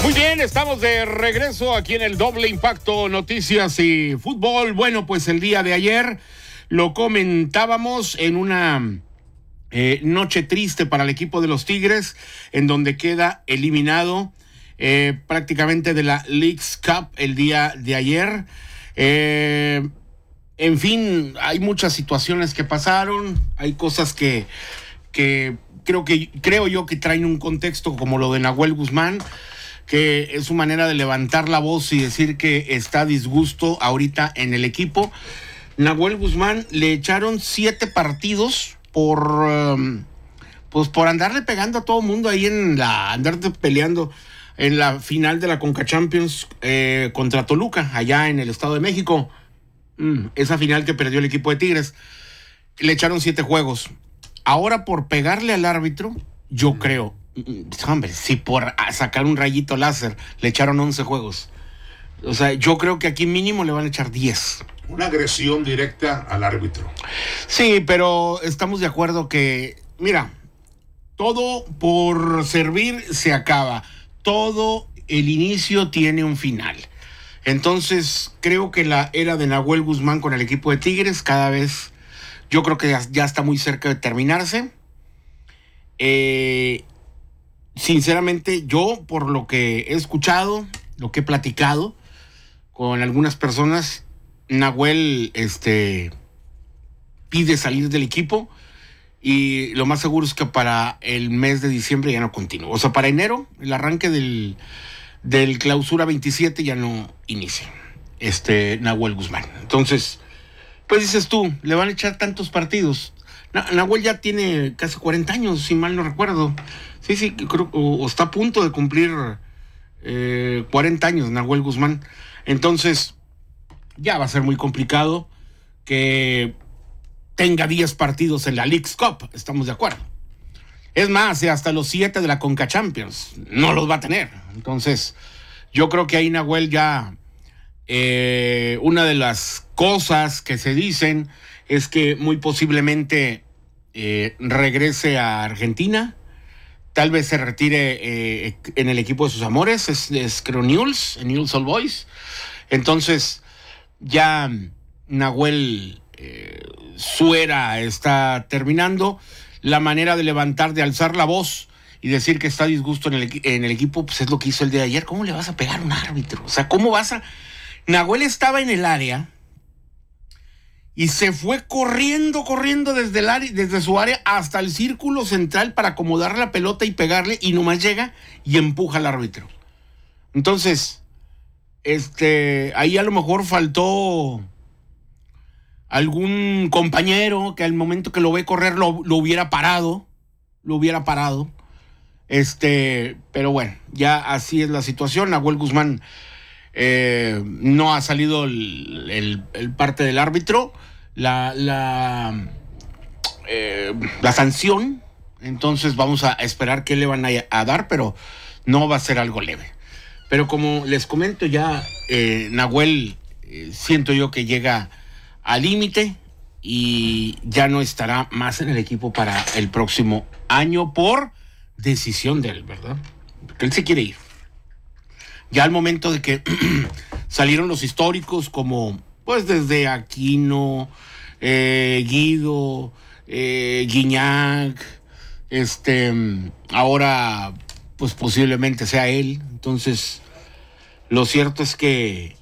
Muy bien, estamos de regreso aquí en el Doble Impacto Noticias y Fútbol. Bueno, pues el día de ayer lo comentábamos en una noche triste para el equipo de los Tigres, en donde queda eliminado prácticamente de la Leagues Cup el día de ayer. En fin, hay muchas situaciones que pasaron, hay cosas que creo yo que traen un contexto como lo de Nahuel Guzmán, que es su manera de levantar la voz y decir que está a disgusto ahorita en el equipo. Nahuel Guzmán le echaron 7 partidos por andarle pegando a todo mundo ahí andarte peleando en la final de la Conca Champions contra Toluca, allá en el Estado de México. Esa final que perdió el equipo de Tigres. Le echaron 7 juegos. Ahora por pegarle al árbitro, yo creo, hombre, si por sacar un rayito láser le echaron 11 juegos. O sea, yo creo que aquí mínimo le van a echar 10. Una agresión directa al árbitro. Sí, pero estamos de acuerdo que, mira, todo por servir se acaba. Todo el inicio tiene un final. Entonces, creo que la era de Nahuel Guzmán con el equipo de Tigres cada vez, yo creo que ya está muy cerca de terminarse. Sinceramente, yo, por lo que he escuchado, lo que he platicado con algunas personas, Nahuel pide salir del equipo y lo más seguro es que para el mes de diciembre ya no continúe. O sea, para enero, el arranque del clausura 27 ya no inicia Nahuel Guzmán. Entonces, pues dices tú, le van a echar tantos partidos. Nahuel ya tiene casi 40 años, si mal no recuerdo. Sí, creo, o está a punto de cumplir 40 años Nahuel Guzmán. Entonces, ya va a ser muy complicado que tenga 10 partidos en la Leagues Cup, estamos de acuerdo. Es más, hasta los 7 de la Conca Champions no los va a tener. Entonces, yo creo que ahí Nahuel ya, una de las cosas que se dicen es que muy posiblemente regrese a Argentina, tal vez se retire en el equipo de sus amores, es creo Newell's Old Boys. Entonces, ya Nahuel, su era está terminando. La manera de levantar, de alzar la voz y decir que está a disgusto en el equipo, pues es lo que hizo el día de ayer. ¿Cómo le vas a pegar a un árbitro? O sea, ¿cómo vas a...? Nahuel estaba en el área y se fue corriendo desde su área hasta el círculo central para acomodar la pelota y pegarle, y nomás llega y empuja al árbitro. Entonces, ahí a lo mejor faltó algún compañero que al momento que lo ve correr lo hubiera parado. Pero bueno, ya así es la situación. Nahuel Guzmán no ha salido el parte del árbitro, la sanción. Entonces vamos a esperar qué le van a dar, pero no va a ser algo leve. Pero como les comento ya, Nahuel, siento yo que llega al límite y ya no estará más en el equipo para el próximo año por decisión de él, ¿verdad? Porque él se quiere ir. Ya al momento de que salieron los históricos como, pues desde Aquino, Guido, Guiñac, ahora pues posiblemente sea él. Entonces, lo cierto es que,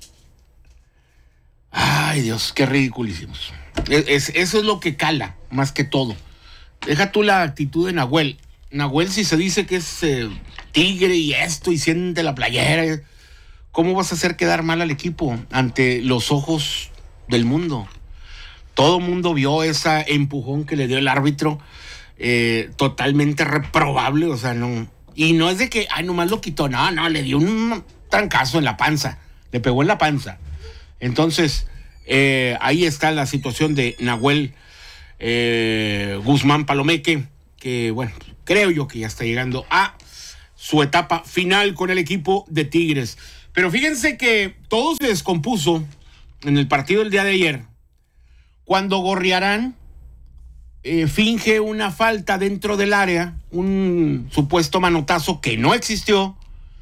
ay Dios, qué ridículo hicimos. Eso es lo que cala, más que todo. Deja tú la actitud de Nahuel. Nahuel, si se dice que es tigre y esto, y siente la playera, ¿cómo vas a hacer quedar mal al equipo ante los ojos del mundo? Todo mundo vio ese empujón que le dio el árbitro, totalmente reprobable, o sea, no. Y no es de que, nomás lo quitó, no, le dio un trancazo en la panza, le pegó en la panza. Entonces, ahí está la situación de Nahuel Guzmán Palomeque, que bueno, creo yo que ya está llegando a su etapa final con el equipo de Tigres. Pero fíjense que todo se descompuso en el partido del día de ayer, cuando Gorriarán finge una falta dentro del área, un supuesto manotazo que no existió.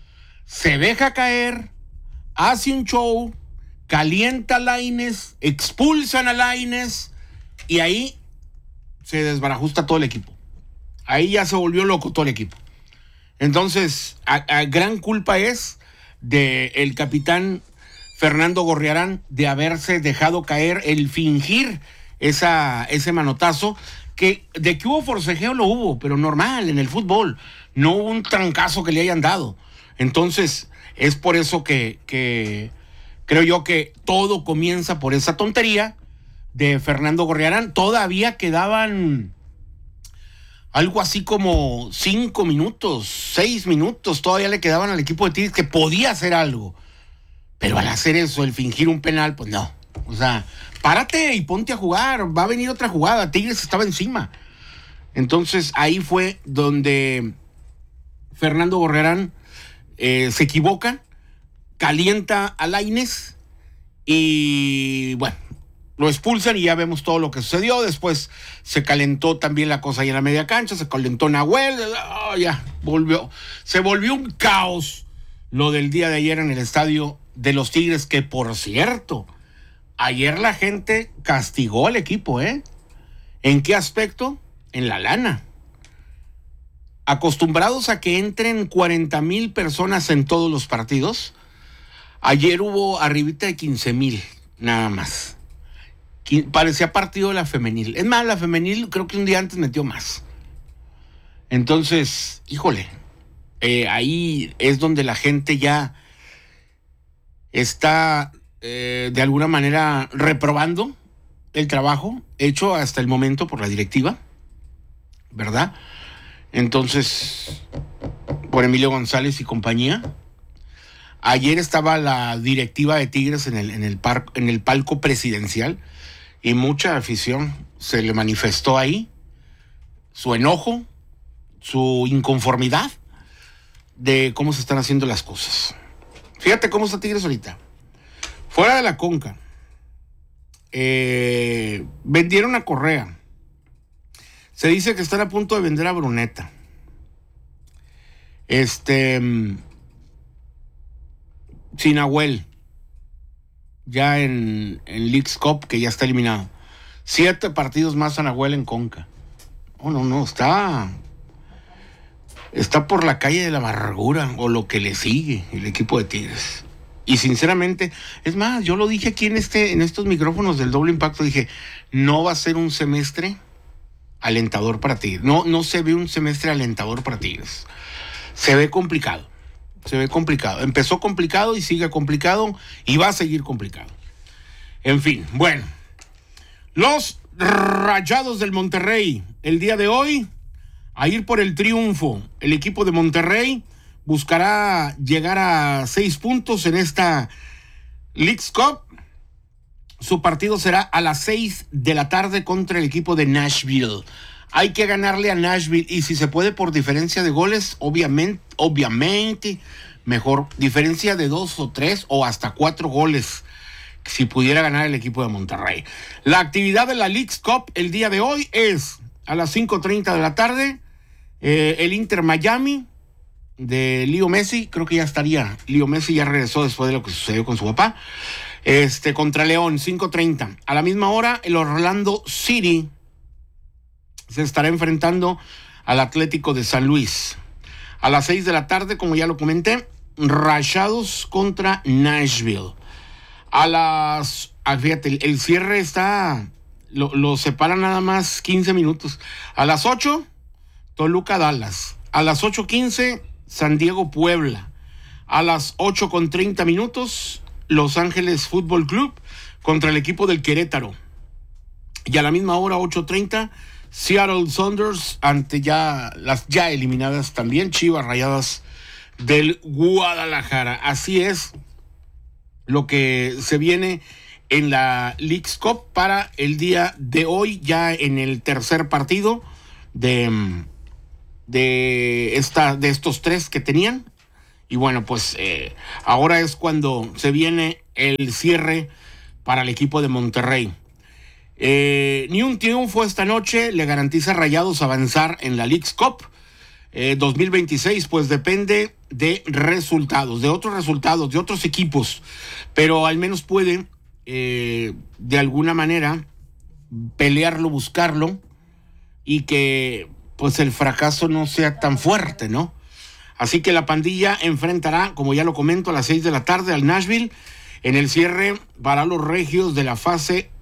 se deja caer, hace un show, calienta a Lainez, expulsan a Lainez y ahí se desbarajusta todo el equipo. Ahí ya se volvió loco todo el equipo. Entonces, a gran culpa es del capitán Fernando Gorriarán de haberse dejado caer, el fingir ese manotazo, que de que hubo forcejeo lo hubo, pero normal en el fútbol. No hubo un trancazo que le hayan dado. Entonces, es por eso que creo yo que todo comienza por esa tontería de Fernando Gorriarán. Todavía quedaban algo así como 5 minutos, 6 minutos, todavía le quedaban al equipo de Tigres que podía hacer algo. Pero al hacer eso, el fingir un penal, pues no. O sea, párate y ponte a jugar, va a venir otra jugada, Tigres estaba encima. Entonces ahí fue donde Fernando Gorriarán se equivoca, calienta a Lainez y bueno, lo expulsan y ya vemos todo lo que sucedió. Después se calentó también la cosa ahí en la media cancha, se calentó Nahuel, se volvió un caos lo del día de ayer en el estadio de los Tigres, que por cierto, ayer la gente castigó al equipo, ¿eh? ¿En qué aspecto? En la lana. Acostumbrados a que entren 40,000 personas en todos los partidos, ayer hubo arribita de 15,000, nada más. Parecía partido de la femenil. Es más, la femenil creo que un día antes metió más. Entonces, híjole, ahí es donde la gente ya está de alguna manera reprobando el trabajo hecho hasta el momento por la directiva, ¿verdad? Entonces, por Emilio González y compañía. Ayer estaba la directiva de Tigres en el palco presidencial y mucha afición se le manifestó ahí su enojo, su inconformidad de cómo se están haciendo las cosas. Fíjate cómo está Tigres ahorita. Fuera de la Conca, vendieron a Correa. Se dice que están a punto de vender a Bruneta. Sin Nahuel, ya en Leagues Cup, que ya está eliminado. 7 partidos más a Nahuel en Conca. Oh, no, está por la calle de la amargura, o lo que le sigue el equipo de Tigres. Y sinceramente, es más, yo lo dije aquí en estos micrófonos del Doble Impacto, dije, no va a ser un semestre alentador para Tigres. No se ve un semestre alentador para Tigres. Se ve complicado. Empezó complicado y sigue complicado y va a seguir complicado. En fin, bueno. Los Rayados del Monterrey, el día de hoy, a ir por el triunfo. El equipo de Monterrey buscará llegar a 6 puntos en esta Leagues Cup. Su partido será a las 6 de la tarde contra el equipo de Nashville. Hay que ganarle a Nashville y si se puede por diferencia de goles, obviamente mejor. Diferencia de 2 o 3 o hasta 4 goles si pudiera ganar el equipo de Monterrey. La actividad de la Leagues Cup el día de hoy es a las 5:30 de la tarde. El Inter Miami de Leo Messi, creo que ya estaría. Leo Messi ya regresó después de lo que sucedió con su papá. Contra León, 5:30. A la misma hora, el Orlando City se estará enfrentando al Atlético de San Luis. A las 6 de la tarde, como ya lo comenté, Rayados contra Nashville. Fíjate, el cierre lo separa nada más 15 minutos. A las 8, Toluca Dallas. A las 8:15, San Diego Puebla. A las 8:30, Los Ángeles Fútbol Club contra el equipo del Querétaro. Y a la misma hora, 8:30, Seattle Sounders ante las ya eliminadas también Chivas Rayadas del Guadalajara. Así es lo que se viene en la Leagues Cup para el día de hoy, ya en el tercer partido de estos 3 que tenían. Y bueno, pues ahora es cuando se viene el cierre para el equipo de Monterrey. Ni un triunfo esta noche le garantiza a Rayados avanzar en la Leagues Cup. 2026, pues depende de resultados, de otros equipos, pero al menos puede, de alguna manera, pelearlo, buscarlo, y que pues el fracaso no sea tan fuerte, ¿no? Así que la pandilla enfrentará, como ya lo comento, a las 6 de la tarde al Nashville en el cierre para los regios de la fase